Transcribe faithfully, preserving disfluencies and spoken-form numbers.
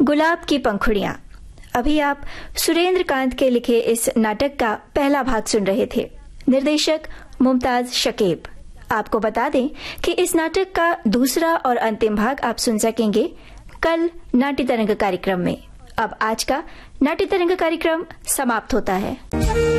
गुलाब की पंखुड़ियां। अभी आप सुरेंद्र कांत के लिखे इस नाटक का पहला भाग सुन रहे थे। निर्देशक मुमताज शकीब। आपको बता दें कि इस नाटक का दूसरा और अंतिम भाग आप सुन सकेंगे कल नाट्य तरंग कार्यक्रम में। अब आज का नाट्य तरंग कार्यक्रम समाप्त होता है।